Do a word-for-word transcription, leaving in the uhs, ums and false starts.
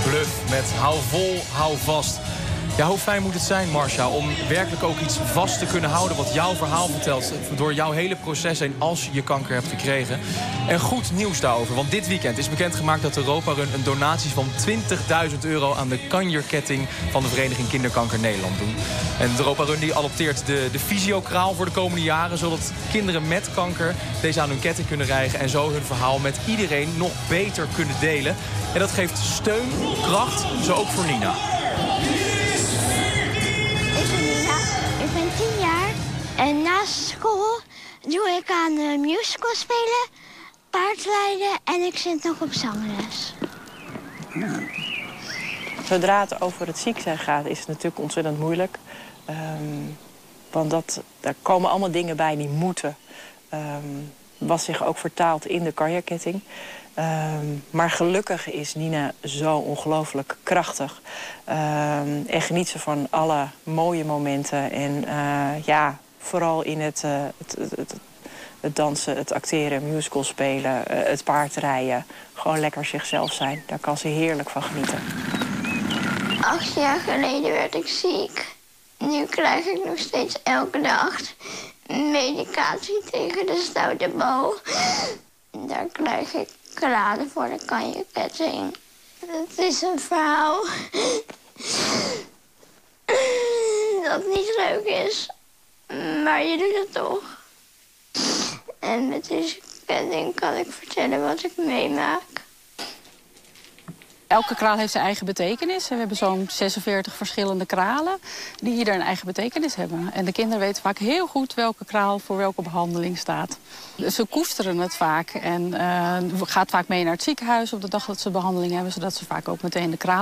Bluff met hou vol, hou vast. Ja, hoe fijn moet het zijn, Marcia, om werkelijk ook iets vast te kunnen houden wat jouw verhaal vertelt door jouw hele proces heen als je je kanker hebt gekregen. En goed nieuws daarover, want dit weekend is bekendgemaakt dat Europa Run een donatie van twintigduizend euro aan de kanjerketting van de Vereniging Kinderkanker Nederland doen. En de Europa Run die adopteert de, de fysiokraal voor de komende jaren, zodat kinderen met kanker deze aan hun ketting kunnen rijgen en zo hun verhaal met iedereen nog beter kunnen delen. En dat geeft steun, kracht, zo ook voor Nina. Ik ben tien jaar en naast school doe ik aan uh, musical spelen, paardrijden en ik zit nog op zangles. Ja. Zodra het over het ziek zijn gaat, is het natuurlijk ontzettend moeilijk. Um, want dat, daar komen allemaal dingen bij die moeten. Um, wat zich ook vertaalt in de kanjerketting. Um, maar gelukkig is Nina zo ongelooflijk krachtig. Um, en geniet ze van alle mooie momenten. En uh, ja, vooral in het, uh, het, het, het, het dansen, het acteren, musical spelen, uh, het paardrijden. Gewoon lekker zichzelf zijn. Daar kan ze heerlijk van genieten. Acht jaar geleden werd ik ziek. Nu krijg ik nog steeds elke dag medicatie tegen de stoute bal. Daar krijg ik kraden voor de kanjerketting. Het is een verhaal dat niet leuk is, maar je doet het toch. En met deze ketting kan ik vertellen wat ik meemaak. Elke kraal heeft zijn eigen betekenis. We hebben zo'n zesenveertig verschillende kralen die ieder een eigen betekenis hebben. En de kinderen weten vaak heel goed welke kraal voor welke behandeling staat. Ze koesteren het vaak en uh, gaat vaak mee naar het ziekenhuis op de dag dat ze behandeling hebben, zodat ze vaak ook meteen de kraal